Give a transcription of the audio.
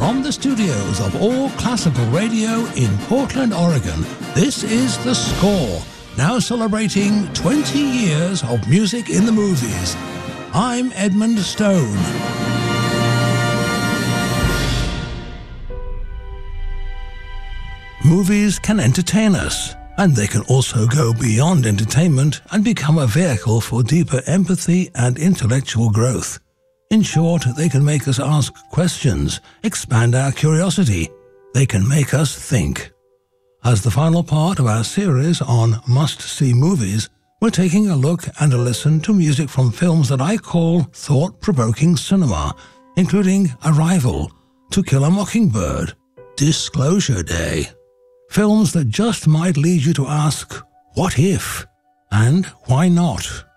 From the studios of All Classical Radio in Portland, Oregon, this is The Score, now celebrating 20 years of music in the movies. I'm Edmund Stone. Movies can entertain us, and they can also go beyond entertainment and become a vehicle for deeper empathy and intellectual growth. In short, they can make us ask questions, expand our curiosity. They can make us think. As the final part of our series on must-see movies, we're taking a look and a listen to music from films that I call thought-provoking cinema, including Arrival, To Kill a Mockingbird, Disclosure Day. Films that just might lead you to ask, what if? And why not?